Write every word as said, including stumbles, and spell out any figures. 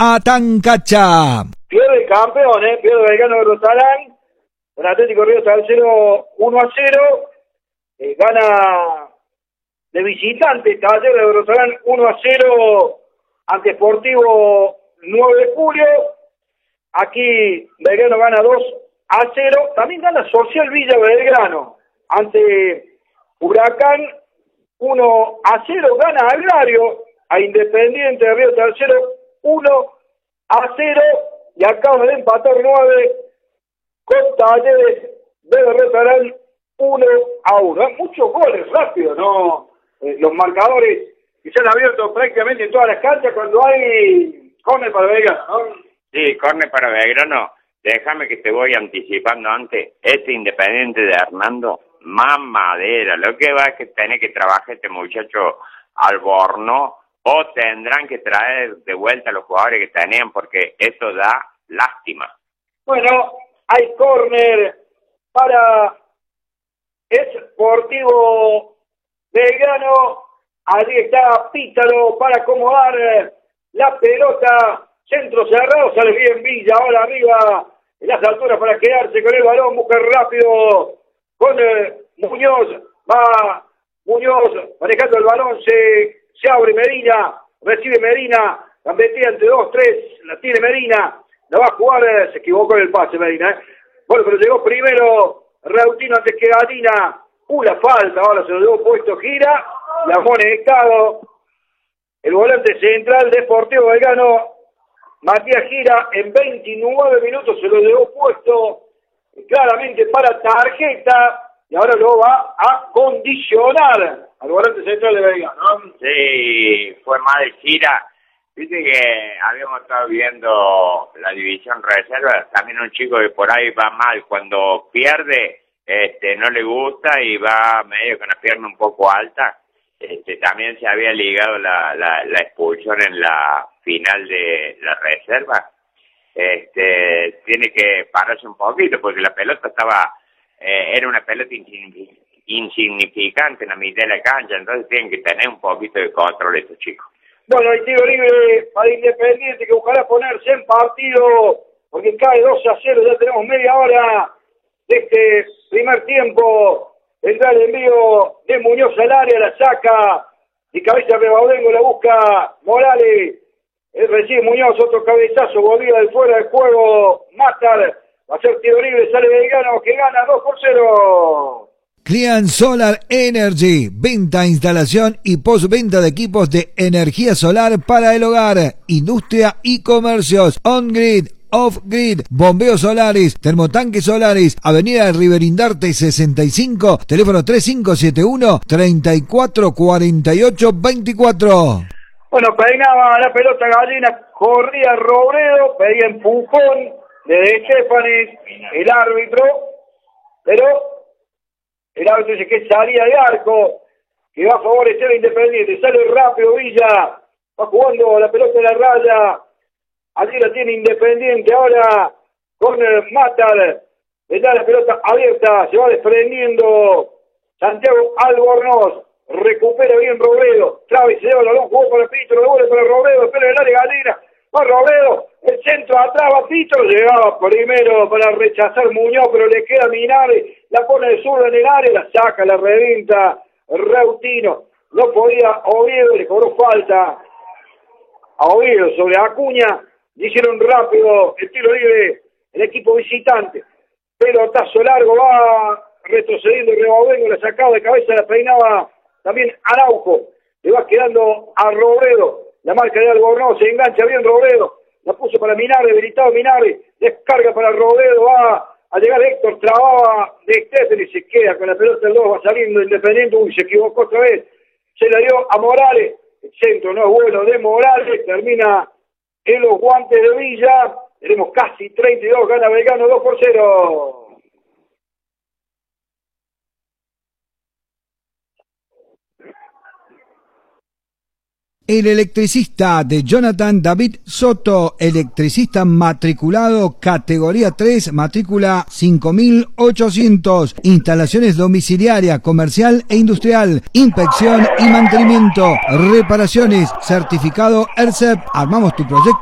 Atancacha. Pierde el campeón, ¿eh? Pierde Belgrano de Rosalán. Con Atlético Río Tercero uno a cero. Eh, gana de visitante Talleres de Rosalán uno a cero ante Sportivo nueve de julio. Aquí Belgrano gana dos a cero. También gana Social Villa Belgrano ante Huracán uno a cero. Gana Agrario a Independiente de Río Tercero uno a cero. Y acaba de empatar nueve con Talleres de Rosalán uno a uno. Muchos goles rápidos, ¿no? Eh, los marcadores que se han abierto prácticamente en todas las canchas cuando hay córner para Belgrano, ¿no? Sí, córner para Belgrano. Déjame que te voy anticipando antes. Este Independiente de Hernando, más madera. Lo que va es que tiene que trabajar este muchacho Alborno, o tendrán que traer de vuelta a los jugadores que tenían, porque esto da lástima. Bueno, hay córner para Sportivo Belgrano. Allí está Pítalo para acomodar la pelota. Centro cerrado, sale bien Villa, ahora arriba en las alturas para quedarse con el balón, busca rápido con eh, Muñoz, va Muñoz manejando el balón, se, se abre Medina, recibe Medina, la metida entre dos, tres, la tiene Medina, la va a jugar, eh, se equivocó en el pase Medina, eh. Bueno, pero llegó primero Rautino antes que Galina, una falta, ahora se lo llevó puesto, gira, la amonestado, el volante central de Sportivo Belgrano, Matías Gira, en veintinueve minutos se lo llevó puesto claramente para tarjeta y ahora lo va a condicionar al volante central de Belgrano, ¿no? Sí, fue mal Gira. Viste que habíamos estado viendo la división reserva, también un chico que por ahí va mal, cuando pierde este no le gusta y va medio con la pierna un poco alta. Este, también se había ligado la, la, la expulsión en la final de la reserva. Este, tiene que pararse un poquito porque la pelota estaba, eh, era una pelota insignificante en la mitad de la cancha, entonces tienen que tener un poquito de control estos chicos. Bueno, hay tiro libre para Independiente que buscará ponerse en partido porque cae dos a cero, ya tenemos media hora de este primer tiempo. Entra el envío de Muñoz al área, la saca y cabeza de Baudengo, la busca Morales. Él recibe Muñoz, otro cabezazo, volvía del fuera del juego. Matar, va a ser tiro libre, sale Belgrano que gana dos por cero. Client Solar Energy, venta, instalación y postventa de equipos de energía solar para el hogar, industria y comercios, on-grid, off-grid, bombeos solares, termotanques solares, avenida Riverindarte sesenta y cinco, teléfono tres cinco siete uno, tres cuatro cuatro ocho dos cuatro. Bueno, peinaba la pelota Galina, corría Robredo, pedía empujón de Estefanes, el árbitro, pero el árbitro dice que salía de arco, que va a favorecer a Independiente, sale rápido Villa, va jugando la pelota en la raya. Allí la tiene Independiente, ahora con Matar, le da la pelota abierta, se va desprendiendo Santiago Albornoz, recupera bien Robredo, Travis se lleva el balón, jugó para Pito, lo devuelve para Robredo, espera el área Galina, va Robredo, el centro atrás, va Pito, llegaba primero para rechazar Muñoz, pero le queda Minari, la pone de zurda en el área, la saca, la revienta Rautino, no podía Oviedo, le cobró falta a Oviedo sobre Acuña. Hicieron rápido el tiro libre el equipo visitante. Pelotazo largo, va retrocediendo el Rebovengo, la sacaba de cabeza, la peinaba también Araujo. Le va quedando a Robredo. La marca de Albornoz, se engancha bien Robredo. La puso para Minari, habilitado Minari. Descarga para Robredo, va a llegar Héctor, trababa de Stephen y se queda con la pelota del dos, va saliendo Independiente. Uy, se equivocó otra vez. Se la dio a Morales. El centro no es bueno de Morales, termina en los guantes de Villa. Tenemos casi treinta y dos, gana Belgrano dos por cero. El electricista de Jonathan David Soto, electricista matriculado categoría tres, matrícula cinco mil ochocientos, instalaciones domiciliaria, comercial e industrial, inspección y mantenimiento, reparaciones, certificado E R C E P, armamos tu proyecto